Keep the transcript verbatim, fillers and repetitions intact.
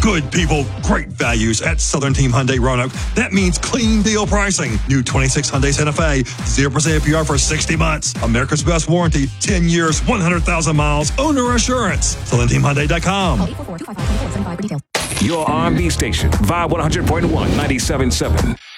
Good people, great values at Southern Team Hyundai Roanoke. That means clean deal pricing. New twenty-six Hyundai Santa Fe, zero percent A P R for sixty months. America's best warranty, ten years, one hundred thousand miles, owner assurance. Southern Team Hyundai dot com. Your R and B station, Vibe one hundred point one, ninety-seven point seven.